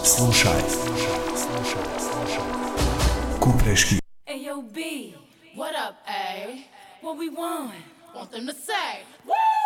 Slušaj. Kupreški. Ayo B, what up A? What we want? Want them to say, woo!